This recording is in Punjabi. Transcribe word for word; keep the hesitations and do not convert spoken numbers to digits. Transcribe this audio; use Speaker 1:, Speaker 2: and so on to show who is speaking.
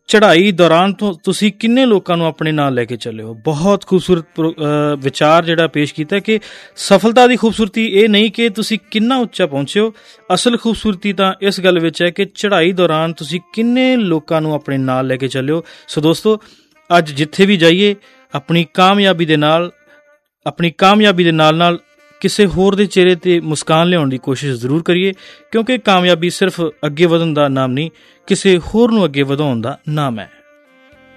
Speaker 1: ਚੜ੍ਹਾਈ ਦੌਰਾਨ ਤੋਂ ਤੁਸੀਂ ਕਿੰਨੇ ਲੋਕਾਂ ਨੂੰ ਆਪਣੇ ਨਾਲ ਲੈ ਕੇ ਚੱਲੇ ਹੋ। ਬਹੁਤ ਖੂਬਸੂਰਤ ਵਿਚਾਰ ਜਿਹੜਾ ਪੇਸ਼ ਕੀਤਾ ਕਿ ਸਫਲਤਾ ਦੀ ਖੂਬਸੂਰਤੀ ਇਹ ਨਹੀਂ ਕਿ ਤੁਸੀਂ ਕਿੰਨਾ ਉੱਚਾ ਪਹੁੰਚੇ ਹੋ, ਅਸਲ ਖੂਬਸੂਰਤੀ ਤਾਂ ਇਸ ਗੱਲ ਵਿੱਚ ਹੈ ਕਿ ਚੜ੍ਹਾਈ ਦੌਰਾਨ ਤੁਸੀਂ ਕਿੰਨੇ ਲੋਕਾਂ ਨੂੰ ਆਪਣੇ ਨਾਲ ਲੈ ਕੇ ਚੱਲੇ ਹੋ। ਸੋ ਦੋਸਤੋ, ਅੱਜ ਜਿੱਥੇ ਵੀ ਜਾਈਏ ਆਪਣੀ ਕਾਮਯਾਬੀ ਦੇ ਨਾਲ ਆਪਣੀ ਕਾਮਯਾਬੀ ਦੇ ਨਾਲ ਨਾਲ ਕਿਸੇ ਹੋਰ ਦੇ ਚਿਹਰੇ 'ਤੇ ਮੁਸਕਾਨ ਲਿਆਉਣ ਦੀ ਕੋਸ਼ਿਸ਼ ਜ਼ਰੂਰ ਕਰੀਏ, ਕਿਉਂਕਿ ਕਾਮਯਾਬੀ ਸਿਰਫ ਅੱਗੇ ਵਧਣ ਦਾ ਨਾਮ ਨਹੀਂ, ਕਿਸੇ ਹੋਰ ਨੂੰ ਅੱਗੇ ਵਧਾਉਣ ਦਾ ਨਾਮ ਹੈ।